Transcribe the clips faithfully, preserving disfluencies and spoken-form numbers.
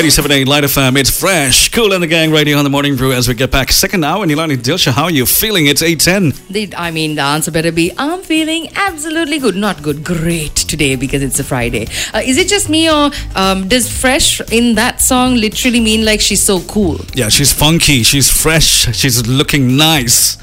eighty-seven point eight Light F M. It's fresh, cool and the gang right here on the Morning Brew as we get back. Second hour, Nilani Dilsha, how are you feeling? It's eight ten. The, I mean, the answer better be, I'm feeling absolutely good. Not good, great today because it's a Friday. Uh, is it just me or um, does fresh in that song literally mean like she's so cool? Yeah, she's funky, she's fresh, she's looking nice.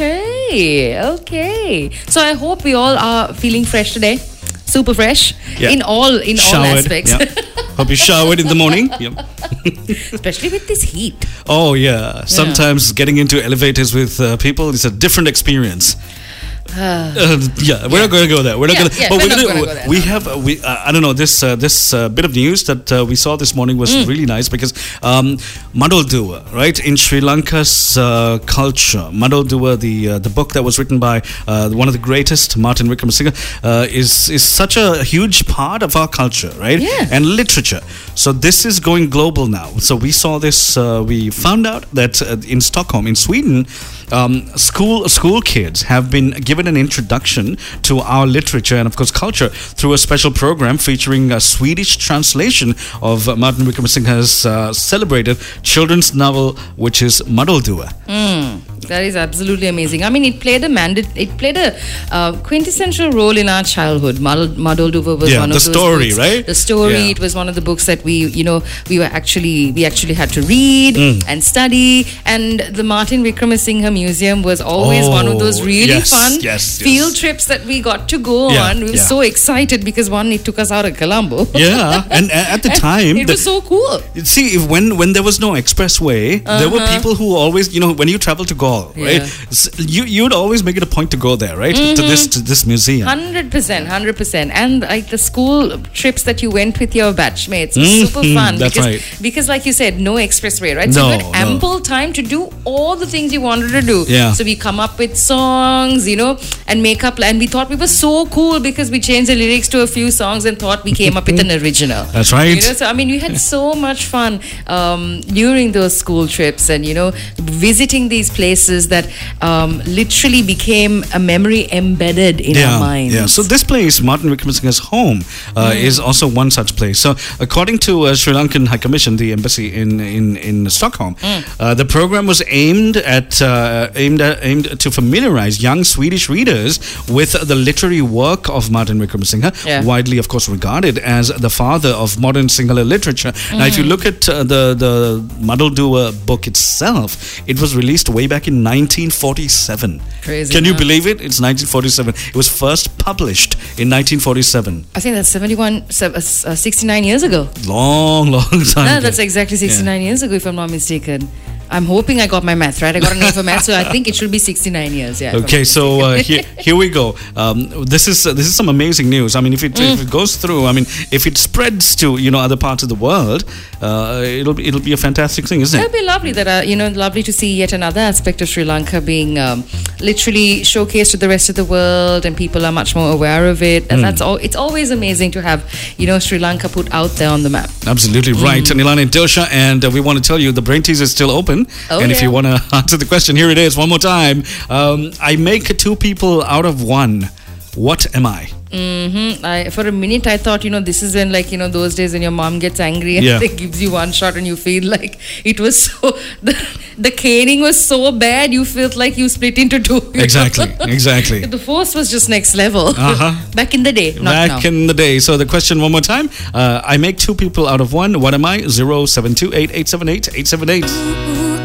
Okay, okay. So I hope we all are feeling fresh today. Super fresh yeah. in all in showered, all aspects. Yeah. Hope you showered in the morning. Yep. Especially with this heat. Oh yeah. Sometimes yeah. getting into elevators with uh, people is a different experience. Uh, uh, yeah, we're yeah. not going to go there. We're not yeah, going to. Yeah, but we're, we're not gonna, going to go there. We have. Uh, we. Uh, I don't know. This. Uh, this uh, bit of news that uh, we saw this morning was mm. really nice because um, Madolduwa, right, in Sri Lanka's uh, culture, Madolduwa, the uh, the book that was written by uh, one of the greatest, Martin Wickramasinghe, uh, is is such a huge part of our culture, right? Yeah. And literature. So this is going global now. So we saw this. Uh, we found out that uh, in Stockholm, in Sweden. Um, school school kids have been given an introduction to our literature and of course culture through a special program featuring a Swedish translation of uh, Martin Wickramasinghe's uh, celebrated children's novel, which is Madolduwa. Mm, that is absolutely amazing. I mean, it played a mandate. It played a uh, quintessential role in our childhood. Madolduwa was yeah, one of the those story, books. right? The story. Yeah. It was one of the books that we, you know, we were actually we actually had to read mm. and study. And the Martin Wickramasinghe Museum was always oh, one of those really yes, fun yes, field yes. trips that we got to go yeah, on. We were yeah. so excited because one, it took us out of Colombo. Yeah, and uh, at the time, it the, was so cool. See, if when when there was no expressway, uh-huh. there were people who always, you know, when you travel to Galle, yeah. right? You you'd always make it a point to go there, right? Mm-hmm. To this to this museum. Hundred percent, hundred percent, and like the school trips that you went with your batchmates was mm-hmm. super fun. That's because, right. Because, like you said, no expressway, right? So no, you had ample no. time to do all the things you wanted to do. Yeah. So we come up with songs, you know, and make up, and we thought we were so cool because we changed the lyrics to a few songs and thought we came up with an original. That's right. You know, so I mean, we had so much fun um, during those school trips, and you know, visiting these places that um, literally became a memory embedded in yeah, our minds. Yeah. So this place, Martin Wickramasinghe's home, uh, mm. is also one such place. So according to uh, Sri Lankan High Commission, the embassy in in in Stockholm, mm. uh, the program was aimed at uh, aimed at, aimed to familiarize young Swedish readers with the literary work of Martin Wickramasinghe, yeah. widely, of course, regarded as the father of modern Sinhala literature. Mm. Now, if you look at uh, the the Madolduwa book itself, it was released way back in nineteen forty-seven. Crazy. Can huh? you believe it? It's nineteen forty-seven. It was first published in nineteen forty-seven. I think that's seventy-one, uh, sixty-nine years ago. Long, long time. No, ago. that's exactly sixty-nine yeah. years ago, if I'm not mistaken. I'm hoping I got my math right. I got an A for math, so I think it should be sixty-nine years. Yeah. Okay, so uh, here, here we go. Um, this is uh, this is some amazing news. I mean, if it, mm. if it goes through, I mean, if it spreads to you know other parts of the world, uh, it'll be it'll be a fantastic thing, isn't it? It'll be lovely that uh, you know, lovely to see yet another aspect of Sri Lanka being um, literally showcased to the rest of the world, and people are much more aware of it. And mm. that's all. It's always amazing to have you know Sri Lanka put out there on the map. Absolutely right, mm. Nilani Dilsha, and uh, we want to tell you the brain teaser is still open. Oh, and yeah. if you want to answer the question, here it is one more time. Um, I make two people out of one. What am I? Mm-hmm. I, for a minute, I thought, you know, this is when, like, you know, those days when your mom gets angry and yeah. they gives you one shot and you feel like it was so, the, the caning was so bad, you felt like you split into two. Exactly, exactly. The force was just next level. Uh-huh. Back in the day, not Back now. in the day. So the question one more time. Uh, I make two people out of one. What am I? zero seven two eight eight seven eight eight seven eight.